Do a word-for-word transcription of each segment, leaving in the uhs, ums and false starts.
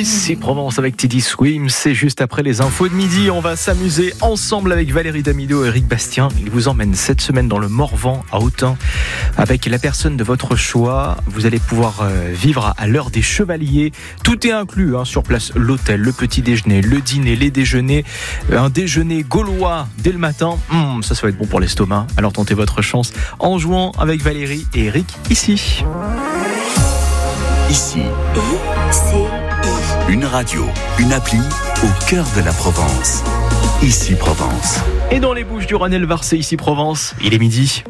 Ici Provence avec Teddy Swims, c'est juste après les infos de midi. On va s'amuser ensemble avec Valérie Damido et Eric Bastien. Ils vous emmènent cette semaine dans le Morvan à Autun avec la personne de votre choix. Vous allez pouvoir vivre à l'heure des Chevaliers. Tout est inclus hein, sur place, l'hôtel, le petit déjeuner, le dîner, les déjeuners, un déjeuner gaulois dès le matin. Mmh, ça, ça va être bon pour l'estomac. Alors tentez votre chance en jouant avec Valérie et Eric ici. Ici, c'est une radio, une appli au cœur de la Provence. Ici Provence. Et dans les Bouches-du-Rhône, elle Var, c'est Ici Provence. Il est midi.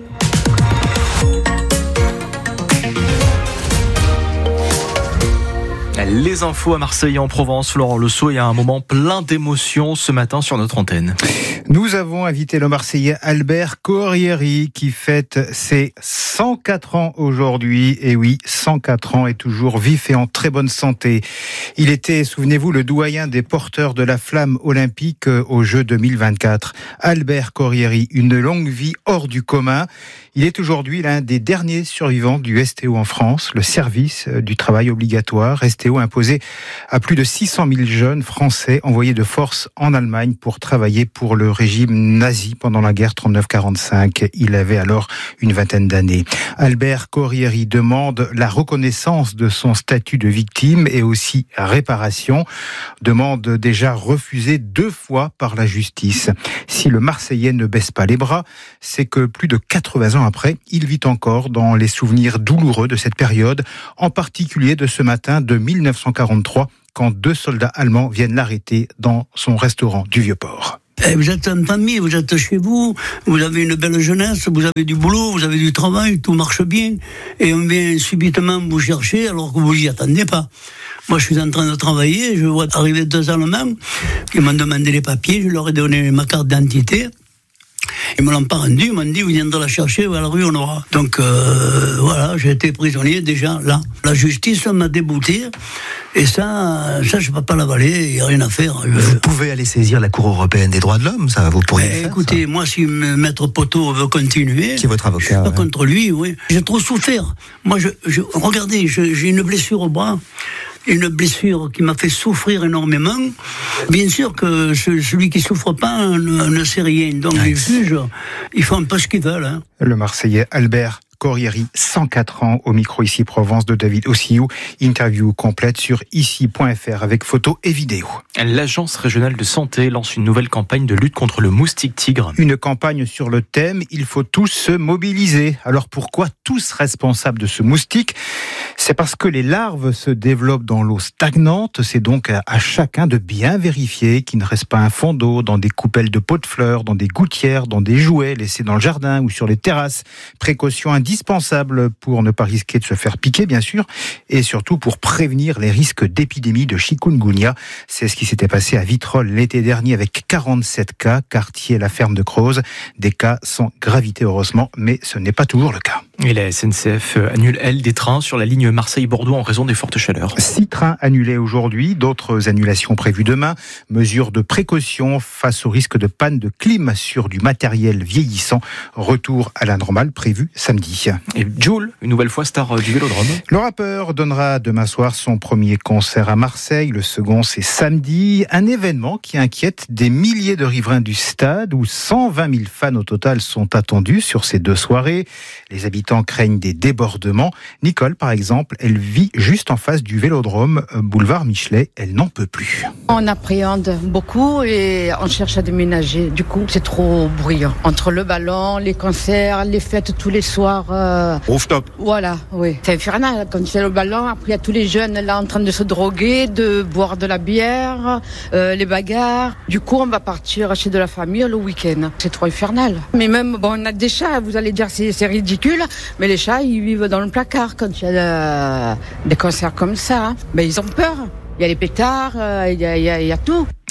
Les infos à Marseille et en Provence. Florent Lesault, il y a un moment plein d'émotions ce matin sur notre antenne. Nous avons invité le Marseillais Albert Corrieri qui fête ses cent quatre ans aujourd'hui. Et oui, cent quatre ans et toujours vif et en très bonne santé. Il était, souvenez-vous, le doyen des porteurs de la flamme olympique aux Jeux deux mille vingt-quatre. Albert Corrieri, une longue vie hors du commun. Il est aujourd'hui l'un des derniers survivants du S T O en France, le service du travail obligatoire, S T O imposé à plus de six cent mille jeunes Français envoyés de force en Allemagne pour travailler pour le régime nazi pendant la guerre trente-neuf quarante-cinq. Il avait alors une vingtaine d'années. Albert Corrieri demande la reconnaissance de son statut de victime et aussi réparation. Demande déjà refusée deux fois par la justice. Si le Marseillais ne baisse pas les bras, c'est que plus de quatre-vingts ans après, il vit encore dans les souvenirs douloureux de cette période, en particulier de ce matin de mille neuf cent quarante-trois, quand deux soldats allemands viennent l'arrêter dans son restaurant du Vieux-Port. Eh, vous êtes en famille, vous êtes chez vous, vous avez une belle jeunesse, vous avez du boulot, vous avez du travail, tout marche bien, et on vient subitement vous chercher alors que vous n'y attendez pas. Moi, je suis en train de travailler, je vois arriver deux Allemands qui m'ont demandé les papiers, je leur ai donné ma carte d'identité. Ils me l'ont pas rendu, ils m'ont dit, vous viendrez la chercher à la rue, on aura. Donc, euh, voilà, j'ai été prisonnier déjà là. La justice m'a débouté, et ça, ça je ne peux pas l'avaler, il n'y a rien à faire. Je... Vous pouvez aller saisir la Cour européenne des droits de l'homme, ça, vous pourriez Mais le faire. Écoutez, ça. moi, si Maître Poteau veut continuer, qui est votre avocat, je suis pas ouais. contre lui, oui. J'ai trop souffert. Moi, je, je, regardez, je, j'ai une blessure au bras. Une blessure qui m'a fait souffrir énormément. Bien sûr que celui qui souffre pas ne, ne sait rien. Donc les juges, ils font un peu ce qu'ils veulent. Hein. Le Marseillais Albert Corrieri, cent quatre ans, au micro Ici Provence de David Ossiou. Interview complète sur ici point f r avec photos et vidéos. L'Agence régionale de santé lance une nouvelle campagne de lutte contre le moustique tigre. Une campagne sur le thème « Il faut tous se mobiliser ». Alors pourquoi tous responsables de ce moustique ? C'est parce que les larves se développent dans l'eau stagnante. C'est donc à chacun de bien vérifier qu'il ne reste pas un fond d'eau dans des coupelles de pots de fleurs, dans des gouttières, dans des jouets laissés dans le jardin ou sur les terrasses. Précaution indispensable pour ne pas risquer de se faire piquer, bien sûr, et surtout pour prévenir les risques d'épidémie de chikungunya. C'est ce qui s'était passé à Vitrolles l'été dernier avec quarante-sept cas, quartier La Ferme de Croze. Des cas sans gravité, heureusement, mais ce n'est pas toujours le cas. Et la S N C F annule, elle, des trains sur la ligne Marseille-Bordeaux en raison des fortes chaleurs. Six trains annulés aujourd'hui, d'autres annulations prévues demain. Mesure de précaution face au risque de panne de clim sur du matériel vieillissant. Retour à la normale prévu samedi. Et Jul, une nouvelle fois star du Vélodrome. Le rappeur donnera demain soir son premier concert à Marseille. Le second, c'est samedi. Un événement qui inquiète des milliers de riverains du stade où cent vingt mille fans au total sont attendus sur ces deux soirées. Les habitants craignent des débordements. Nicole, par exemple, elle vit juste en face du Vélodrome, boulevard Michelet. Elle n'en peut plus. On appréhende beaucoup et on cherche à déménager. Du coup, c'est trop bruyant. Entre le ballon, les concerts, les fêtes tous les soirs. Euh... Rooftop. Voilà, oui. C'est infernal. Quand c'est le ballon, après il y a tous les jeunes là en train de se droguer, de boire de la bière, euh, les bagarres. Du coup, on va partir chez de la famille le week-end. C'est trop infernal. Mais même, bon, on a des chats. Vous allez dire c'est, c'est ridicule, mais les chats, ils vivent dans le placard quand il y a de, des concerts comme ça. Hein. Ben, ils ont peur. Il y a les pétards, il y a, il y a, il y a tout.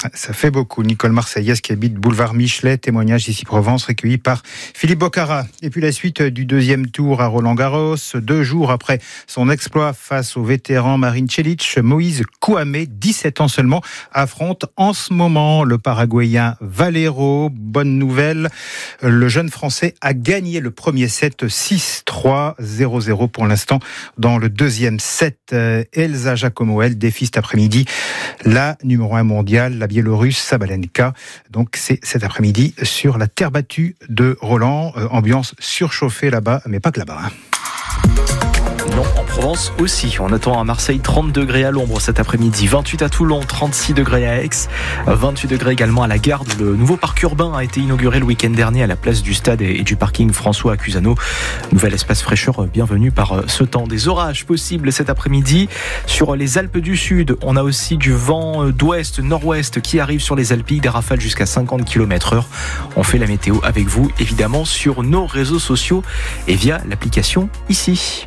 Ça fait beaucoup. Nicole Marseillaise qui habite boulevard Michelet, témoignage ici Provence recueilli par Philippe Bocara. Et puis la suite du deuxième tour à Roland-Garros. Deux jours après son exploit face au vétéran Marin Cilic, Moïse Kouamé, dix-sept ans seulement, affronte en ce moment le Paraguayen Valero. Bonne nouvelle, le jeune Français a gagné le premier set six trois, zéro zéro pour l'instant. Dans le deuxième set, Elsa Giacomo, elle défie cet après-midi la numéro un mondiale, la Biélorusse Sabalenka. Donc c'est cet après-midi sur la terre battue de Roland. Euh, ambiance surchauffée là-bas, mais pas que là-bas. Hein. Non, en Provence aussi. On attend à Marseille trente degrés à l'ombre cet après-midi, vingt-huit à Toulon, trente-six degrés à Aix, vingt-huit degrés également à la Garde. Le nouveau parc urbain a été inauguré le week-end dernier à la place du stade et du parking François Cusano. Nouvel espace fraîcheur bienvenu par ce temps. Des orages possibles cet après-midi sur les Alpes du Sud. On a aussi du vent d'ouest, nord-ouest qui arrive sur les Alpilles, des rafales jusqu'à cinquante kilomètres heure. On fait la météo avec vous, évidemment, sur nos réseaux sociaux et via l'application ici.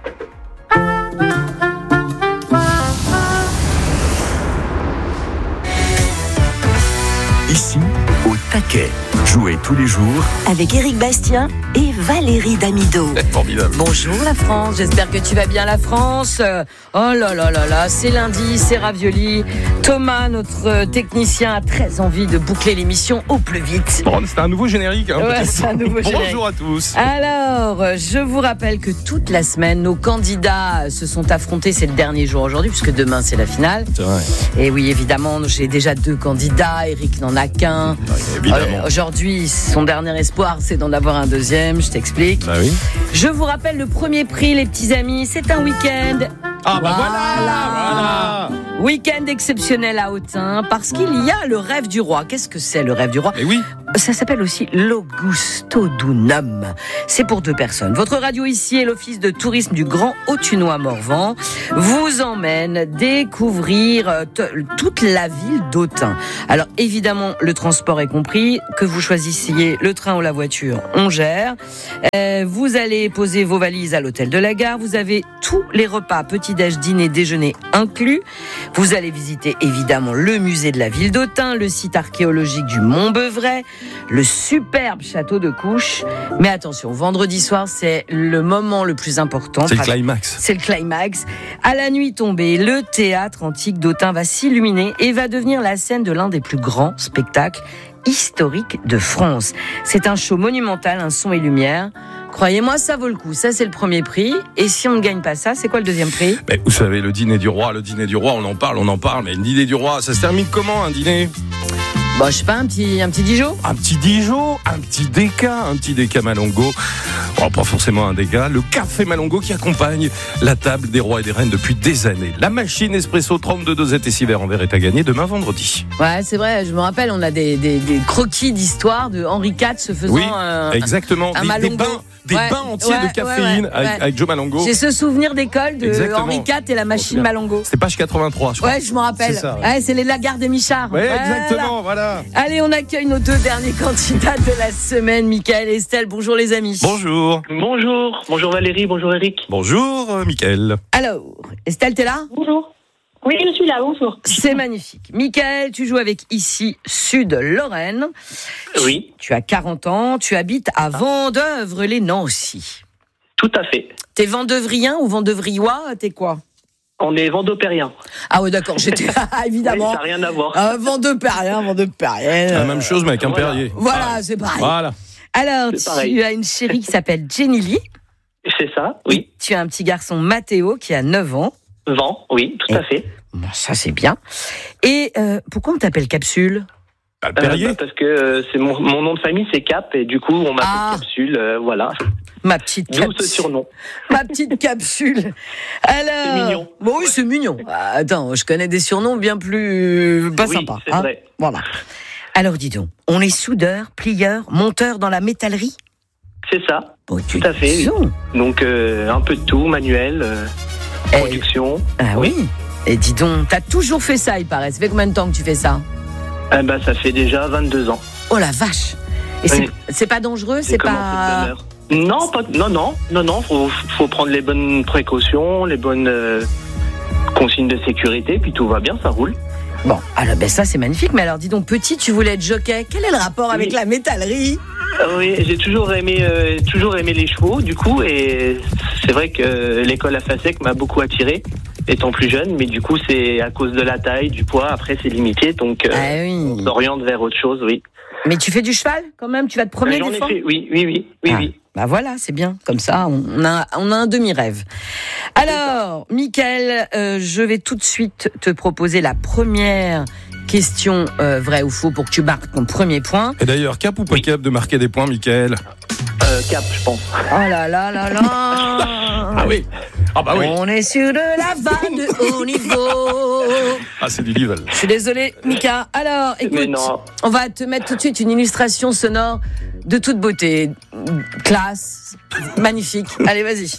Ici, au taquet. Jouez tous les jours avec Éric Bastien et Valérie Damido. Formidable. Bonjour la France, j'espère que tu vas bien la France. Oh là là là là, c'est lundi, c'est ravioli. Thomas, notre technicien, a très envie de boucler l'émission au plus vite. Bon, c'est un nouveau générique. Hein, ouais, c'est un nouveau Bonjour générique. à tous. Alors, je vous rappelle que toute la semaine, nos candidats se sont affrontés. C'est le dernier jour aujourd'hui, puisque demain c'est la finale. C'est vrai. Et oui, évidemment, j'ai déjà deux candidats. Eric n'en a qu'un. Ouais, évidemment. Euh, aujourd'hui, son dernier espoir, c'est d'en avoir un deuxième. Je t'explique. Bah oui. Je vous rappelle le premier prix, les petits amis. C'est un week-end. Ah bah voilà, voilà. Week-end exceptionnel à Autun, parce qu'il y a le rêve du roi. Qu'est-ce que c'est le rêve du roi ? Et oui. Ça s'appelle aussi l'Augustodunum. C'est pour deux personnes. Votre radio ici et l'office de tourisme du Grand Autunois-Morvan vous emmène découvrir t- toute la ville d'Autun. Alors évidemment, le transport est compris. Que vous choisissiez le train ou la voiture, on gère. Euh, vous allez poser vos valises à l'hôtel de la gare. Vous avez tous les repas, petit-déj, dîner, déjeuner inclus. Vous allez visiter évidemment le musée de la ville d'Autun, le site archéologique du Mont-Beuvray, le superbe château de Couches. Mais attention, vendredi soir, c'est le moment le plus important. C'est le climax. C'est le climax. À la nuit tombée, le théâtre antique d'Autun va s'illuminer et va devenir la scène de l'un des plus grands spectacles historiques de France. C'est un show monumental, un son et lumière. Croyez-moi, ça vaut le coup. Ça, c'est le premier prix. Et si on ne gagne pas ça, c'est quoi le deuxième prix ? Mais vous savez, le dîner du roi, le dîner du roi, on en parle, on en parle, mais le dîner du roi, ça se termine comment, un dîner ? Bon, je sais pas, un petit, un petit Dijon ? Un petit Dijon, un petit déca, un petit déca Malongo. Bon, pas forcément un déca, le café Malongo qui accompagne la table des rois et des reines depuis des années. La machine espresso trente-deux dosettes et six verres en verre est à gagner demain vendredi. Ouais, c'est vrai, je me rappelle, on a des, des, des croquis d'histoire de Henri quatre se faisant oui, un, exactement. un des, Malongo. des bains, des ouais, bains entiers ouais, de caféine ouais, ouais, avec, ouais. avec Joe Malongo. J'ai ce souvenir d'école de Exactement. Henri quatre et la machine Malongo. C'est page quatre-vingt-trois, je crois. Ouais, je me rappelle. C'est ça, ouais. Ouais, c'est les Lagarde et Michard. Ouais, Voilà. exactement, voilà. Allez, on accueille nos deux derniers candidats de la semaine, Mickaël et Estelle. Bonjour les amis. Bonjour. Bonjour, bonjour Valérie, bonjour Eric. Bonjour, euh, Mickaël. Alors, Estelle, t'es là ? Bonjour. Oui, je suis là, bonjour. C'est magnifique. Mickaël, tu joues avec ici Sud-Lorraine. Oui. Tu as quarante ans, tu habites à Vendeuvre-les-Nancy. Tout à fait. T'es vendeuvriens ou vendevriois ? T'es quoi ? On est vendopérien. Ah ouais, d'accord, j'étais évidemment. Oui, ça n'a rien à voir. Euh, vendopérien, vendopérien. La même chose, mais avec un voilà. Perrier. Voilà, c'est pareil. Voilà. Alors, C'est pareil. tu as une chérie qui s'appelle Jenny Lee. C'est ça, oui. Tu as un petit garçon, Mathéo, qui a neuf ans. Vent, oui, tout à fait. Bon, ça, c'est bien. Et euh, pourquoi on t'appelle Capsule ? Bah, le Euh, Perrier. bah, parce que euh, c'est mon, mon nom de famille, c'est Cap, et du coup, on m'appelle Ah. Capsule, euh, voilà. Ma petite D'où capsule. ce surnom. Ma petite capsule. Alors, C'est mignon. Bon, oui, c'est mignon. Ah, attends, je connais des surnoms bien plus pas Oui, sympas. c'est hein. vrai. Voilà. Alors, dis donc, on est soudeur, plieur, monteur dans la métallerie ? C'est ça, Bon, tu tout à fait. dis Oui. donc. Donc, euh, un peu de tout, manuel, euh, Eh, production. Ah oui. Et dis donc, t'as toujours fait ça, il paraît. Ça fait combien de temps que tu fais ça ? Eh ben, ça fait déjà vingt-deux ans. Oh la vache. Et c'est, Oui. c'est pas dangereux, J'ai c'est commencé de pas. bonne heure. Non, pas, non, non, non, non, faut, faut prendre les bonnes précautions, les bonnes euh, consignes de sécurité, puis tout va bien, ça roule. Bon, alors ben ça c'est magnifique, mais alors dis donc petit, tu voulais être jockey, quel est le rapport avec Oui. la métallerie? Oui, j'ai toujours aimé, euh, toujours aimé les chevaux, du coup, et c'est vrai que l'école à Fassec m'a beaucoup attiré, étant plus jeune, mais du coup, c'est à cause de la taille, du poids, après c'est limité, donc euh, Ah oui. on s'oriente vers autre chose, oui. Mais tu fais du cheval quand même, tu vas te promener J'en des ai fois? fait, oui, oui, oui, oui, Ah, oui. Bah voilà, c'est bien, comme ça on a, on a un demi-rêve. Alors, Mickaël, euh, je vais tout de suite te proposer la première question euh, vrai ou faux pour que tu marques ton premier point. Et d'ailleurs, cap ou pas cap de marquer des points, Mickaël? Euh, cap, je pense. Oh là là là là. Ah oui. Ah bah oui. On est sur de la vanne de haut niveau. Ah, c'est du level. Je suis désolée, Mika. Alors, Mais écoute, non. on va te mettre tout de suite une illustration sonore de toute beauté. Classe, magnifique. Allez, vas-y.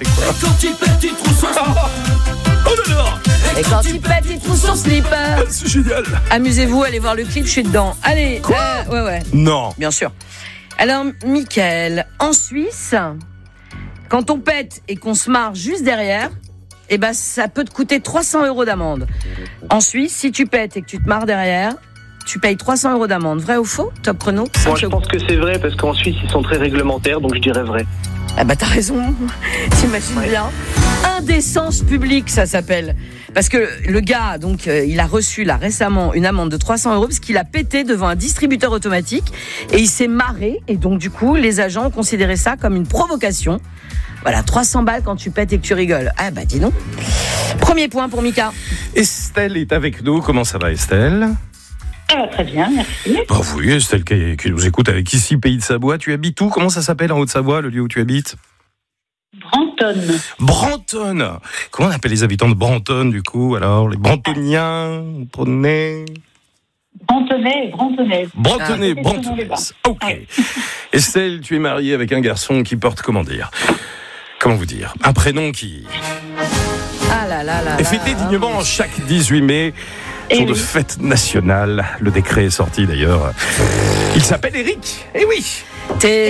Oh là là. Et quand il pète, il trouve son slip. C'est génial. Amusez-vous, allez voir le clip, je suis dedans. Allez, euh, ouais, ouais, Non. bien sûr. Alors, Mickaël, en Suisse, quand on pète et qu'on se marre juste derrière, eh ben, ça peut te coûter trois cents euros d'amende. En Suisse, si tu pètes et que tu te marres derrière, tu payes trois cents euros d'amende. Vrai ou faux? Top chrono. Moi, je pense que c'est vrai, parce qu'en Suisse, ils sont très réglementaires, donc je dirais vrai. Ah bah t'as raison, t'imagines Ouais. bien. Indécence publique, ça s'appelle. Parce que le gars, donc, euh, il a reçu là récemment une amende de trois cents euros parce qu'il a pété devant un distributeur automatique et il s'est marré. Et donc du coup, les agents ont considéré ça comme une provocation. Voilà, trois cents balles quand tu pètes et que tu rigoles. Ah bah dis donc. Premier point pour Mika. Estelle est avec nous. Comment ça va, Estelle? Ça va très bien, merci. Bah oui, Estelle qui, qui nous écoute avec ici, Pays de Savoie. Tu habites où? Comment ça s'appelle en Haute-Savoie, le lieu où tu habites? Branton. Branton. Comment on appelle les habitants de Branton, du coup? Alors, les Brantoniens, Brantonnais, Brantonais et Brantonnais. Brantonnais, Ah, Brantonnais. Ok. Ouais. Estelle, tu es mariée avec un garçon qui porte, comment dire? Comment vous dire? Un prénom qui Ah là là là. est là. fêté dignement chaque dix-huit mai. Eh Jour de oui. fête nationale. Le décret est sorti d'ailleurs. Il s'appelle Eric. Eh oui. T'es